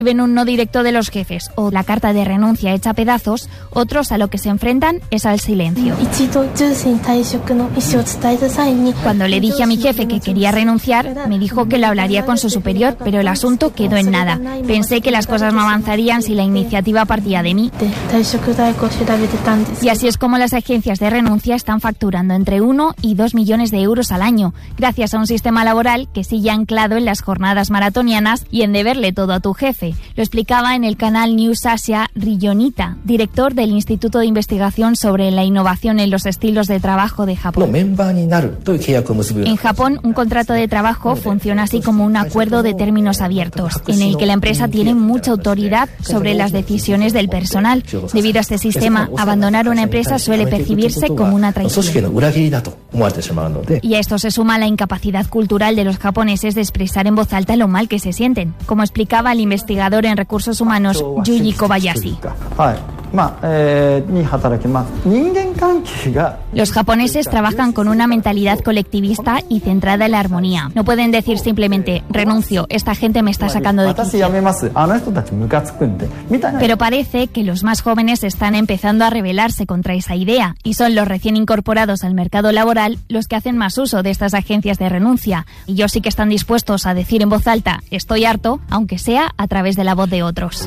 ven un no directo de los jefes o la carta de renuncia hecha a pedazos, otros a lo que se enfrentan es al silencio. Cuando le dije a mi jefe que quería renunciar, me dijo que lo hablaría con su superior, pero el asunto quedó en nada. Pensé que las cosas no avanzarían si la iniciativa partía de mí. Y así es como las agencias de renuncia están facturando entre 1 y 2 millones de euros al año, gracias a un sistema laboral que sigue anclado en las jornadas maratonianas y en deberle todo a tu jefe. Lo explicaba en el canal News Asia Riyonita, director del Instituto de Investigación sobre la Innovación en los Estilos de Trabajo de Japón. En Japón, un contrato de trabajo funciona así como un acuerdo de términos abiertos, en el que la empresa tiene mucha autoridad sobre las decisiones del personal. Debido a este sistema, abandonar una empresa suele percibirse como una traición. Y a esto se suma la incapacidad cultural de los japoneses de expresar en voz alta lo mal que se sienten, como explicaba el investigador en recursos humanos Yuji Kobayashi. Los japoneses trabajan con una mentalidad colectivista y centrada en la armonía. No pueden decir simplemente, renuncio, esta gente me está sacando de quicio. Pero parece que los más jóvenes están empezando a rebelarse contra esa idea y son los recién incorporados al mercado laboral los que hacen más uso de estas agencias de renuncia. Y ellos sí que están dispuestos a decir en voz alta, estoy harto, aunque sea a través de la voz de otros.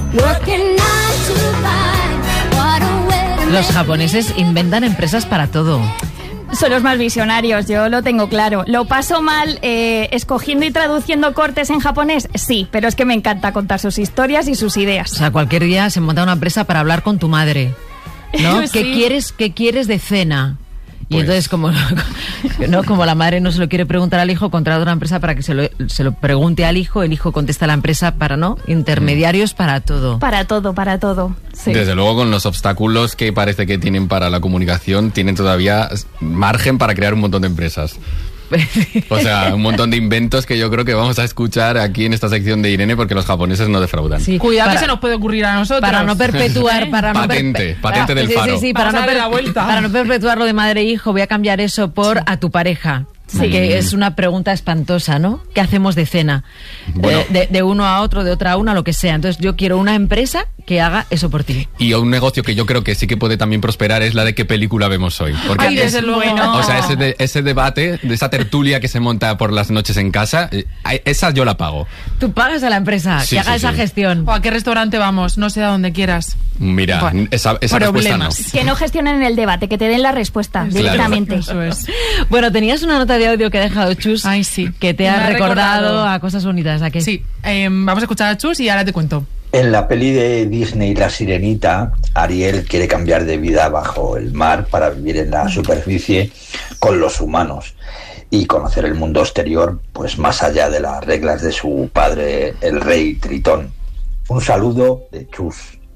Los japoneses inventan empresas para todo. Son los más visionarios, yo lo tengo claro. ¿Lo paso mal escogiendo y traduciendo cortes en japonés? Sí, pero es que me encanta contar sus historias y sus ideas. O sea, cualquier día se monta una empresa para hablar con tu madre, ¿no? Sí. ¿Qué quieres de cena? Y Pues. entonces, como la madre no se lo quiere preguntar al hijo, contrata una empresa para que se lo pregunte al hijo, el hijo contesta a la empresa intermediarios para todo. Para todo. Sí. Desde luego, con los obstáculos que parece que tienen para la comunicación, tienen todavía margen para crear un montón de empresas. O sea, un montón de inventos que yo creo que vamos a escuchar aquí en esta sección de Irene, porque los japoneses no defraudan. Sí. Cuidado que se nos puede ocurrir a nosotros. Para no perpetuar... Patente del faro. Sí, Para no perpetuar lo de madre e hijo, voy a cambiar eso por a tu pareja. Sí. Que es una pregunta espantosa, ¿no? ¿Qué hacemos de cena? Bueno. De uno a otro, de otra a una, lo que sea. Entonces yo quiero una empresa que haga eso por ti. Y un negocio que yo creo que sí que puede también prosperar es la de qué película vemos hoy. Porque Ay, desde luego. O sea, ese debate, de esa tertulia que se monta por las noches en casa, esa yo la pago. Tú pagas a la empresa que haga esa gestión. ¿O a qué restaurante vamos? No sé a dónde quieras. Mira, Bueno, esa respuesta no. Que no gestionen el debate, que te den la respuesta directamente. Eso es. Bueno, tenías una nota de audio que ha dejado Chus. Ay, sí. Que te Me ha ha recordado a cosas bonitas. ¿A qué? Sí, vamos a escuchar a Chus y ahora te cuento. En la peli de Disney La Sirenita, Ariel quiere cambiar de vida bajo el mar para vivir en la superficie con los humanos y conocer el mundo exterior, pues más allá de las reglas de su padre, el rey Tritón. Un saludo de Chus.